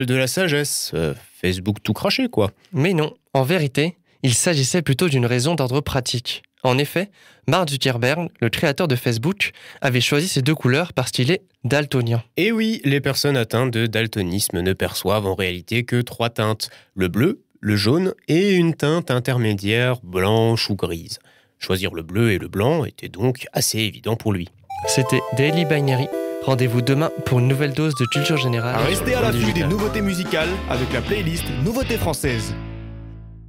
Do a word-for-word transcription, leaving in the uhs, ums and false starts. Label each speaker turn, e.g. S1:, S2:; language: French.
S1: De la sagesse, euh, Facebook tout craché quoi.
S2: Mais non, en vérité, il s'agissait plutôt d'une raison d'ordre pratique. En effet, Mark Zuckerberg, le créateur de Facebook, avait choisi ces deux couleurs parce qu'il est daltonien.
S1: Et oui, les personnes atteintes de daltonisme ne perçoivent en réalité que trois teintes, le bleu, le jaune et une teinte intermédiaire blanche ou grise. Choisir le bleu et le blanc était donc assez évident pour lui.
S2: C'était Daily Binary. Rendez-vous demain pour une nouvelle dose de culture générale.
S3: Restez à l'affût des
S2: digitale.
S3: nouveautés musicales avec la playlist Nouveautés françaises.